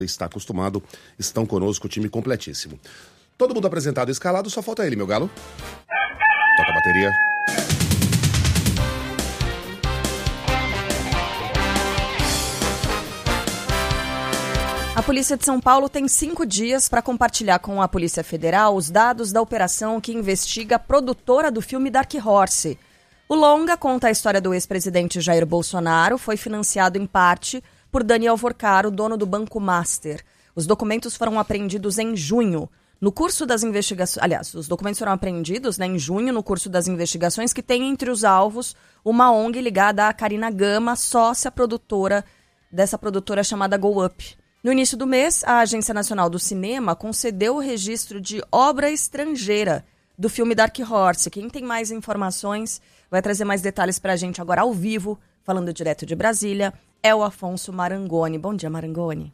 está acostumado, estão conosco, o time completíssimo. Todo mundo apresentado e escalado, só falta ele, meu galo. Toca a bateria. A Polícia de São Paulo tem 5 dias para compartilhar com a Polícia Federal os dados da operação que investiga a produtora do filme Dark Horse. O longa conta a história do ex-presidente Jair Bolsonaro, foi financiado em parte por Daniel Vorcaro, dono do Banco Master. Os documentos foram apreendidos em junho. No curso das investigações, aliás, os documentos foram apreendidos em junho no curso das investigações que tem entre os alvos uma ONG ligada a Carina Gama, sócia produtora dessa produtora chamada Go Up. No início do mês, a Agência Nacional do Cinema concedeu o registro de obra estrangeira do filme Dark Horse. Quem tem mais informações vai trazer mais detalhes para a gente agora ao vivo, falando direto de Brasília, é o Afonso Marangoni. Bom dia, Marangoni.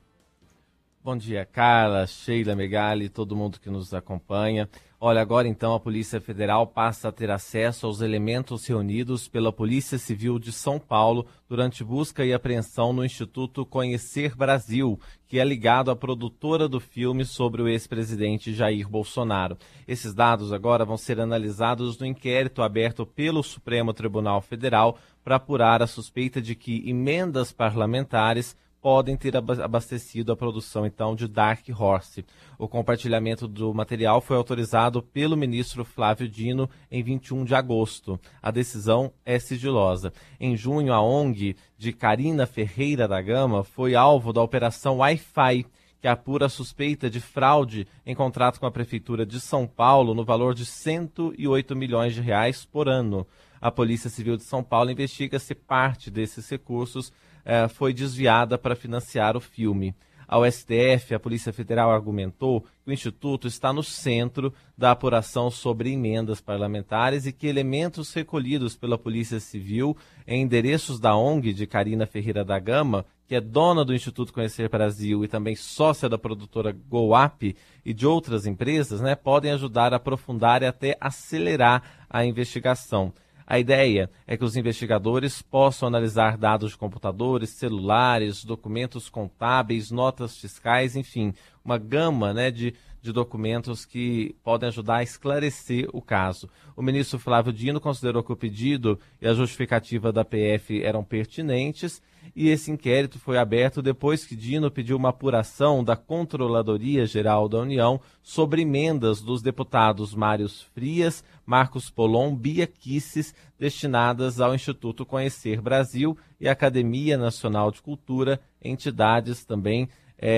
Bom dia, Carla, Sheila, Megali, todo mundo que nos acompanha. Olha, agora então a Polícia Federal passa a ter acesso aos elementos reunidos pela Polícia Civil de São Paulo durante busca e apreensão no Instituto Conhecer Brasil, que é ligado à produtora do filme sobre o ex-presidente Jair Bolsonaro. Esses dados agora vão ser analisados no inquérito aberto pelo Supremo Tribunal Federal para apurar a suspeita de que emendas parlamentares podem ter abastecido a produção, então, de Dark Horse. O compartilhamento do material foi autorizado pelo ministro Flávio Dino em 21 de agosto. A decisão é sigilosa. Em junho, a ONG de Carina Ferreira da Gama foi alvo da Operação Wi-Fi, que apura a suspeita de fraude em contrato com a Prefeitura de São Paulo no valor de R$108 milhões por ano. A Polícia Civil de São Paulo investiga se parte desses recursos foi desviada para financiar o filme. Ao STF, a Polícia Federal argumentou que o Instituto está no centro da apuração sobre emendas parlamentares e que elementos recolhidos pela Polícia Civil em endereços da ONG de Carina Ferreira da Gama, que é dona do Instituto Conhecer Brasil e também sócia da produtora Go Up e de outras empresas, podem ajudar a aprofundar e até acelerar a investigação. A ideia é que os investigadores possam analisar dados de computadores, celulares, documentos contábeis, notas fiscais, enfim, uma gama de documentos que podem ajudar a esclarecer o caso. O ministro Flávio Dino considerou que o pedido e a justificativa da PF eram pertinentes e esse inquérito foi aberto depois que Dino pediu uma apuração da Controladoria Geral da União sobre emendas dos deputados Mário Frias, Marcos Polon, Bia Kicis, destinadas ao Instituto Conhecer Brasil e Academia Nacional de Cultura, entidades também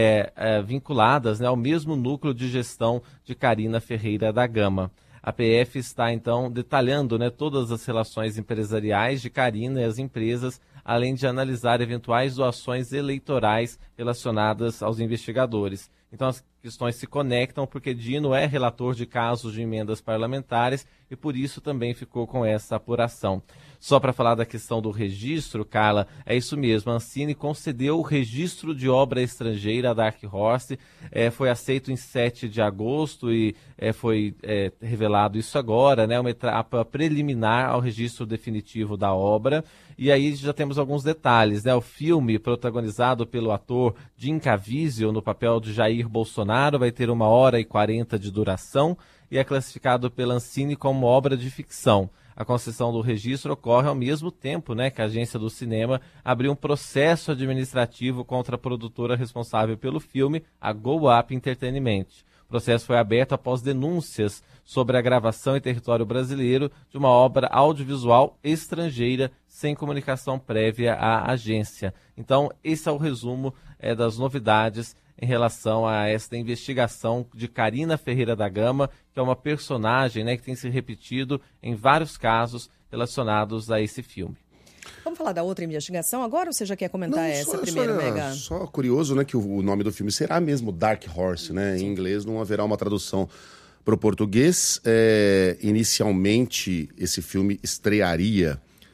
vinculadas ao mesmo núcleo de gestão de Carina Ferreira da Gama. A PF está, então, detalhando todas as relações empresariais de Carina e as empresas, além de analisar eventuais doações eleitorais relacionadas aos investigadores. Então, as questões se conectam porque Dino é relator de casos de emendas parlamentares e por isso também ficou com essa apuração. Só para falar da questão do registro, Carla, é isso mesmo, a Ancine concedeu o registro de obra estrangeira, a Dark Horse, foi aceito em 7 de agosto e foi revelado isso agora, uma etapa preliminar ao registro definitivo da obra. E aí já temos alguns detalhes, O filme, protagonizado pelo ator Jim Caviezel no papel de Jair Bolsonaro, vai ter 1h40 de duração e é classificado pela Ancine como obra de ficção. A concessão do registro ocorre ao mesmo tempo que a Agência do Cinema abriu um processo administrativo contra a produtora responsável pelo filme, a Go Up Entertainment. O processo foi aberto após denúncias sobre a gravação em território brasileiro de uma obra audiovisual estrangeira sem comunicação prévia à agência. Então, esse é o resumo das novidades em relação a esta investigação de Carina Ferreira da Gama, que é uma personagem que tem se repetido em vários casos relacionados a esse filme. Vamos falar da outra investigação agora ou você já quer comentar essa primeiro, Mega? Só curioso, que o nome do filme será mesmo Dark Horse, Em inglês não haverá uma tradução para o português. Inicialmente, esse filme estrearia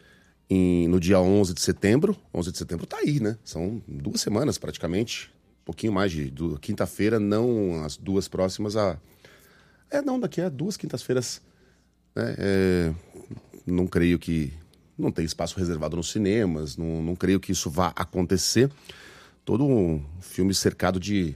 no dia 11 de setembro. 11 de setembro tá aí, São 2 semanas praticamente. Um pouquinho mais de quinta-feira, não as 2 próximas. Daqui a 2 quintas-feiras. Não creio que... Não tem espaço reservado nos cinemas, não creio que isso vá acontecer. todo um filme cercado de